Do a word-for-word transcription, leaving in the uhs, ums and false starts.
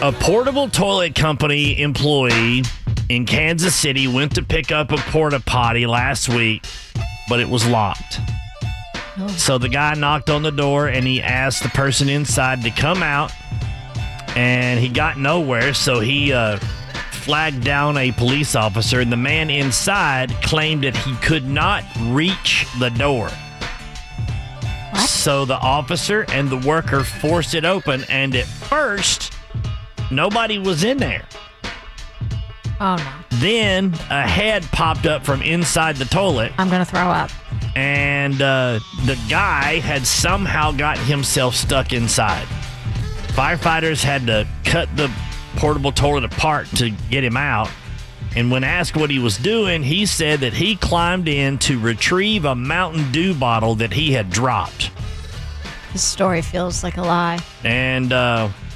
A portable toilet company employee in Kansas City went to pick up a porta potty last week, but it was locked. Oh. So the guy knocked on the door and he asked the person inside to come out, and he got nowhere, so he uh, flagged down a police officer, and the man inside claimed that he could not reach the door. What? So the officer and the worker forced it open, and at first, nobody was in there. Oh, no. Then a head popped up from inside the toilet. I'm going to throw up. And uh, the guy had somehow gotten himself stuck inside. Firefighters had to cut the portable toilet apart to get him out. And when asked what he was doing, he said that he climbed in to retrieve a Mountain Dew bottle that he had dropped. This story feels like a lie. And uh,